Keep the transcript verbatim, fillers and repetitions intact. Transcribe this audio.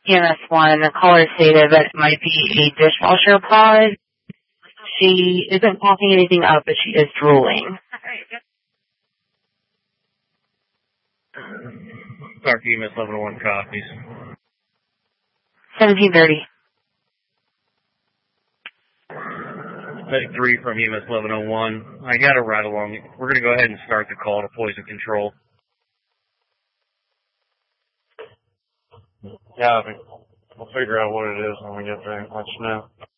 E M S one, the caller stated that it might be a dishwasher pod. She isn't coughing anything up, but she is drooling. Start E M S eleven oh one copies. seventeen thirty. Take three from E M S eleven oh one. I got a ride along. We're going to go ahead and start the call to poison control. Yeah, we'll figure out what it is when we get there. Let you know.